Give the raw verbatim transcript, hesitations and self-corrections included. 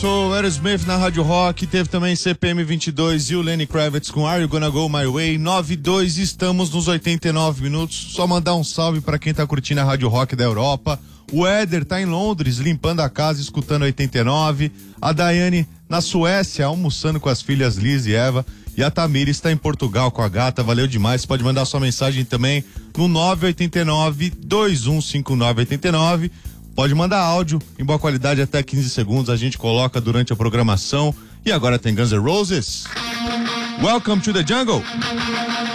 Sou Aerosmith na Rádio Rock, teve também C P M vinte e dois e o Lenny Kravitz com Are You Gonna Go My Way, nove e dois, estamos nos oitenta e nove minutos, só mandar um salve pra quem tá curtindo a Rádio Rock da Europa. O Éder tá em Londres, limpando a casa, escutando oitenta e nove, a Daiane na Suécia, almoçando com as filhas Liz e Eva, e a Tamira está em Portugal com a gata, valeu demais, pode mandar sua mensagem também no nove oito nove, dois um cinco nove oito nove. Pode mandar áudio em boa qualidade até quinze segundos, a gente coloca durante a programação. E agora tem Guns N' Roses. Welcome to the Jungle.